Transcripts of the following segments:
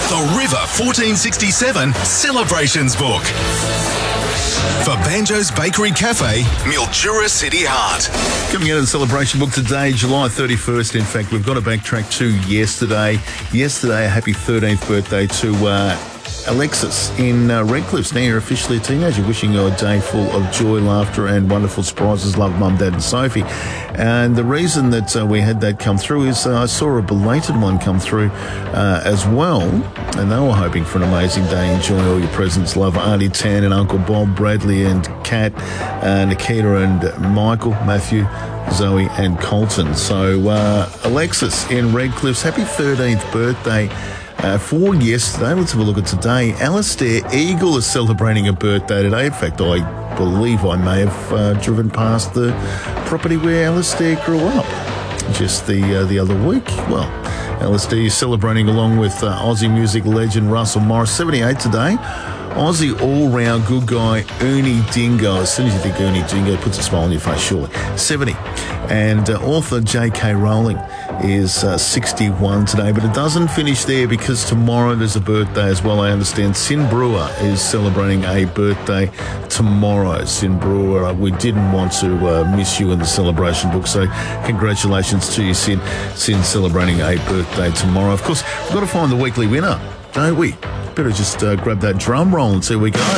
The River 1467 Celebrations Book. For Banjo's Bakery Cafe, Mildura City Heart. Coming out of the celebration book today, July 31st. In fact, we've got to backtrack to yesterday. Yesterday, a happy 13th birthday to Alexis in Redcliffe. Now you're officially a teenager. Wishing you a day full of joy, laughter and wonderful surprises. Love, Mum, Dad and Sophie. And the reason that we had that come through is I saw a belated one come through as well. And they were hoping for an amazing day. Enjoy all your presents. Love, Auntie Tan and Uncle Bob, Bradley and Kat, Nikita and Michael, Matthew, Zoe and Colton. So Alexis in Redcliffe's happy 13th birthday. For yesterday, let's have a look at today. Alistair Eagle is celebrating a birthday today. In fact, I believe I may have driven past the property where Alistair grew up just the other week. Well, Alistair is celebrating along with Aussie music legend Russell Morris, 78 today. Aussie all-round good guy Ernie Dingo. As soon as you think Ernie Dingo, it puts a smile on your face, surely. 70. And author J.K. Rowling is 61 today, but it doesn't finish there because tomorrow there's a birthday as well, I understand. Sin Brewer is celebrating a birthday tomorrow. Sin Brewer, we didn't want to miss you in the celebration book, so congratulations to you, Sin. Sin celebrating a birthday tomorrow. Of course, we've got to find the weekly winner, don't we? Better just grab that drum roll and see where we go.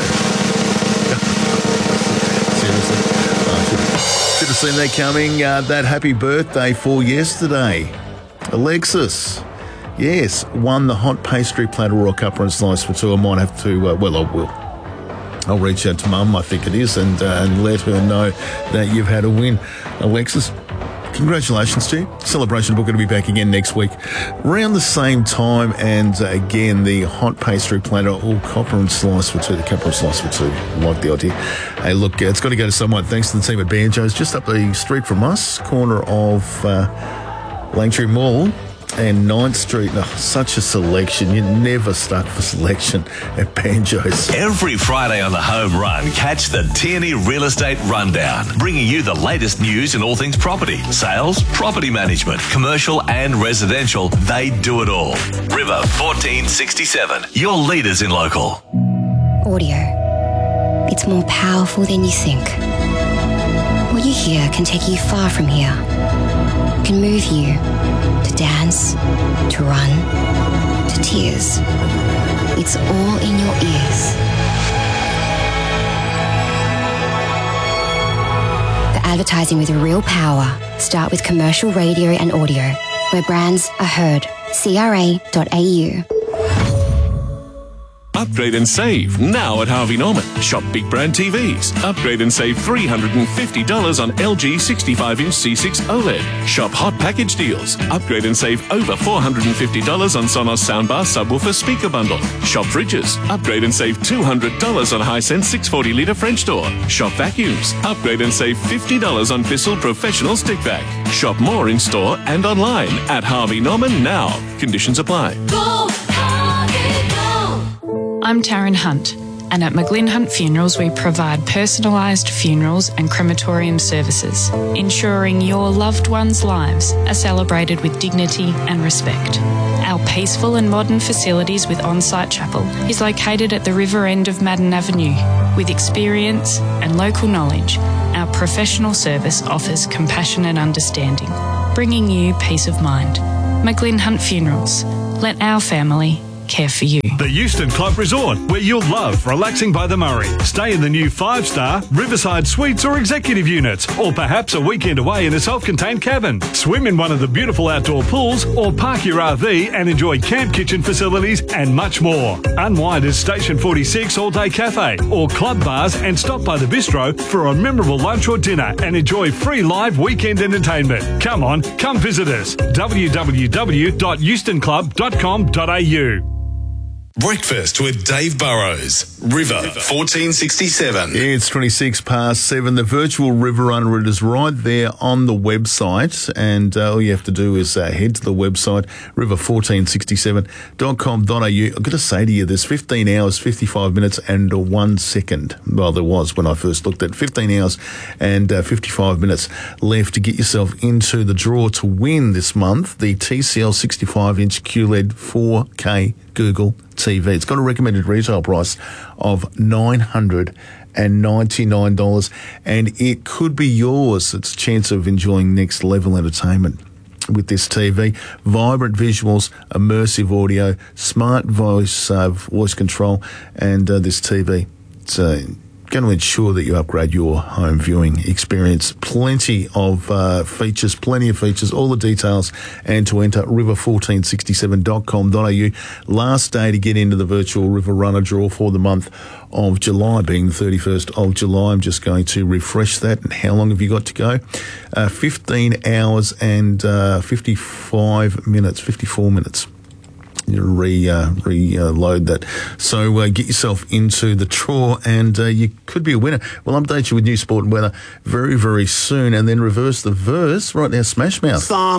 Seriously. Should have seen that coming. That happy birthday for yesterday. Alexis, yes, won the hot pastry platter or cuppa and slice for two. I might have to, I will. I'll reach out to Mum, I think it is, and let her know that you've had a win. Alexis, congratulations to you. Celebration book going to be back again next week around the same time, and again the hot pastry platter all copper and slice for two. The copper and slice for two. I like the idea. Hey, look, it's got to go to someone. Thanks to the team at Banjo's, just up the street from us, corner of Langtree Mall and 9th Street. Oh, such a selection. You're never stuck for selection at Banjo's. Every Friday on the Home Run, catch the Tierney Real Estate Rundown, bringing you the latest news in all things property, sales, property management, commercial and residential. They do it all. River 1467, your leaders in local. Audio. It's more powerful than you think. What you hear can take you far from here. Can move you to dance, to run, to tears. It's all in your ears. For advertising with real power, start with commercial radio and audio, where brands are heard. CRA.au. Upgrade and save now at Harvey Norman. Shop big brand TVs. Upgrade and save $350 on LG 65-inch C6 OLED. Shop hot package deals. Upgrade and save over $450 on Sonos soundbar subwoofer speaker bundle. Shop fridges. Upgrade and save $200 on Hisense 640-litre French door. Shop vacuums. Upgrade and save $50 on Bissell professional stick vac. Shop more in store and online at Harvey Norman now. Conditions apply. Go Harvey, go! I'm Taryn Hunt, and at McGlynn Hunt Funerals we provide personalised funerals and crematorium services, ensuring your loved ones' lives are celebrated with dignity and respect. Our peaceful and modern facilities with on-site chapel is located at the river end of Madden Avenue. With experience and local knowledge, our professional service offers compassion and understanding, bringing you peace of mind. McGlynn Hunt Funerals. Let our family care for you. The Euston Club Resort, where you'll love relaxing by the Murray. Stay in the new 5-star Riverside Suites or executive units, or perhaps a weekend away in a self-contained cabin. Swim in one of the beautiful outdoor pools, or park your RV and enjoy camp kitchen facilities and much more. Unwind at Station 46 All-Day Cafe or club bars, and stop by the bistro for a memorable lunch or dinner and enjoy free live weekend entertainment. Come on, come visit us. www.eustonclub.com.au. Breakfast with Dave Burrows, River 1467. Yeah, it's 26 past 7. The virtual River Run route is right there on the website, and all you have to do is head to the website, river1467.com.au. I've got to say to you, there's 15 hours, 55 minutes and 1 second. Well, there was when I first looked at 15 hours and 55 minutes left to get yourself into the draw to win this month the TCL 65-inch QLED 4K Google TV. It's got a recommended retail price of $999, and it could be yours. It's a chance of enjoying next level entertainment with this TV. Vibrant visuals, immersive audio, smart voice control, and this TV. It's going to ensure that you upgrade your home viewing experience. Plenty of features, all the details, and to enter river1467.com.au. Last day to get into the virtual River Runner draw for the month of July, being the 31st of July. I'm just going to refresh that. And how long have you got to go? 15 hours and 54 minutes. Reload that. So get yourself into the draw, and you could be a winner. We'll update you with new sport and weather very, very soon, and then reverse the verse right now. Smash Mouth.